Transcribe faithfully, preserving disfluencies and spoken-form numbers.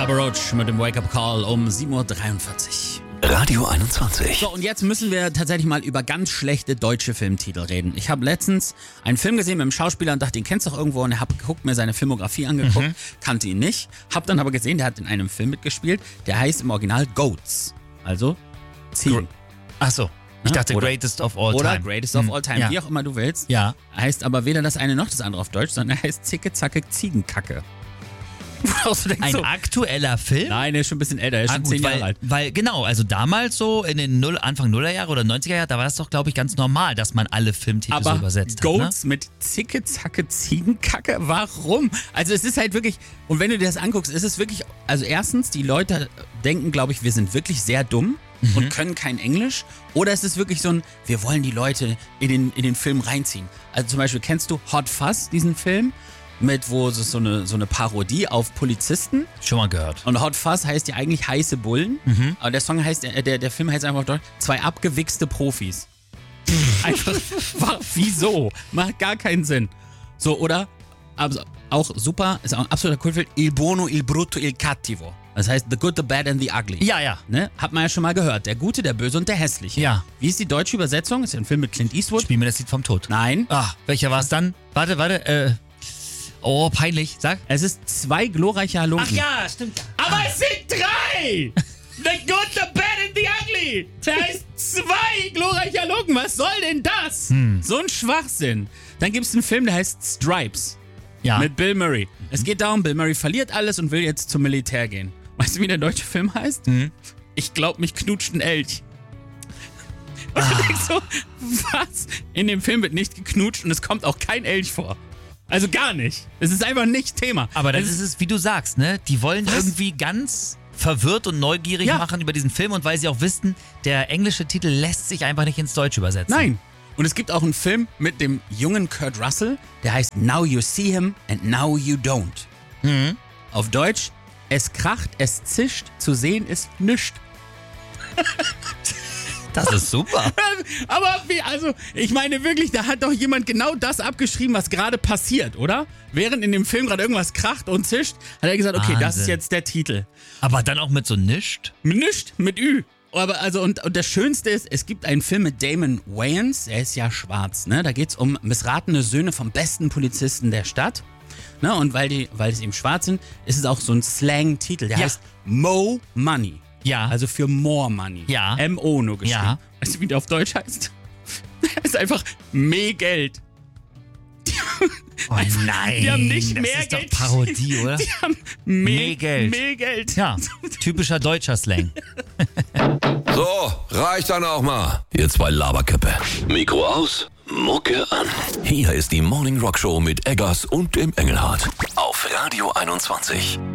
Papa Roach mit dem Wake-up Call um sieben Uhr dreiundvierzig. Radio einundzwanzig. So, und jetzt müssen wir tatsächlich mal über ganz schlechte deutsche Filmtitel reden. Ich habe letztens einen Film gesehen mit einem Schauspieler und dachte, den kennst du doch irgendwo, und habe geguckt, mir seine Filmografie angeguckt, mhm. kannte ihn nicht, habe dann aber gesehen, der hat in einem Film mitgespielt, der heißt im Original Goats, also Ziegen. Ach so. Ich dachte oder, Greatest of All oder Time. Oder Greatest of All Time, ja. wie auch immer du willst. Ja. Heißt aber weder das eine noch das andere auf Deutsch, sondern er heißt Zicke Zacke Ziegenkacke. Ein so, aktueller Film? Nein, der ist schon ein bisschen älter, er ist ah, schon gut, zehn Jahre weil, alt. Weil, genau, also damals so in den Null, Anfang Nullerjahre oder neunziger Jahre, da war das doch, glaube ich, ganz normal, dass man alle Filmtitel aber so übersetzt hat. Goats ne? mit Zicke, Zacke, Ziegenkacke, warum? Also es ist halt wirklich, und wenn du dir das anguckst, ist es wirklich, also erstens, die Leute denken, glaube ich, wir sind wirklich sehr dumm mhm. und können kein Englisch, oder es ist wirklich so ein, wir wollen die Leute in den, in den Film reinziehen. Also zum Beispiel, kennst du Hot Fuzz, diesen Film? Mit, wo es so eine, so eine Parodie auf Polizisten. Schon mal gehört. Und Hot Fuzz heißt ja eigentlich heiße Bullen. Mhm. Aber der Song heißt, der, der Film heißt einfach auf Deutsch, zwei abgewichste Profis. Einfach, wieso? Macht gar keinen Sinn. So, oder? Also auch super, ist auch ein absoluter Kultfilm, Il Buono, Il Brutto, Il Cattivo. Das heißt The Good, The Bad and The Ugly. Ja, ja. Ne? Hat man ja schon mal gehört. Der Gute, der Böse und der Hässliche. Ja. Wie ist die deutsche Übersetzung? Ist ja ein Film mit Clint Eastwood. Spiel mir das Lied vom Tod. Nein. Ach, welcher war es dann? Warte, warte, äh... Oh, peinlich. Sag. Es ist zwei glorreiche Halunken. Ach ja, stimmt. Aber es sind drei! The Good, The Bad and The Ugly! Der heißt zwei glorreiche Halunken. Was soll denn das? Hm. So ein Schwachsinn. Dann gibt es einen Film, der heißt Stripes. Ja. Mit Bill Murray. Mhm. Es geht darum, Bill Murray verliert alles und will jetzt zum Militär gehen. Weißt du, wie der deutsche Film heißt? Mhm. Ich glaub, mich knutscht ein Elch. Und ah. du denkst so, was? In dem Film wird nicht geknutscht und es kommt auch kein Elch vor. Also gar nicht. Es ist einfach nicht Thema. Aber das es ist es, wie du sagst, ne? Die wollen was? irgendwie ganz verwirrt und neugierig ja. machen über diesen Film, und weil sie auch wissen, der englische Titel lässt sich einfach nicht ins Deutsche übersetzen. Nein. Und es gibt auch einen Film mit dem jungen Kurt Russell, der heißt Now You See Him and Now You Don't. Mhm. Auf Deutsch, es kracht, es zischt, zu sehen ist nischt. Das ist super. Aber wie, also, ich meine wirklich, da hat doch jemand genau das abgeschrieben, was gerade passiert, oder? Während in dem Film gerade irgendwas kracht und zischt, hat er gesagt, okay, Wahnsinn. Das ist jetzt der Titel. Aber dann auch mit so nischt? Nischt, mit Ü. Aber also, und, und das Schönste ist, es gibt einen Film mit Damon Wayans, er ist ja schwarz, ne? Da geht's um missratene Söhne vom besten Polizisten der Stadt. Ne? Und weil die, weil es eben schwarz sind, ist es auch so ein Slang-Titel, der ja. heißt Mo Money. Ja. Also für More Money. Ja. M O nur geschrieben. Ja. Weißt du, wie der auf Deutsch heißt? Das ist einfach mehr Geld. Die oh nein. Die haben nicht das mehr ist Geld. Doch Parodie, oder? Die haben mehr, mehr Geld. Mehr Geld. Ja, typischer deutscher Slang. So, reicht dann auch mal, ihr zwei Laberköppe. Mikro aus, Mucke an. Hier ist die Morning Rock Show mit Eggers und dem Engelhardt. Auf Radio einundzwanzig.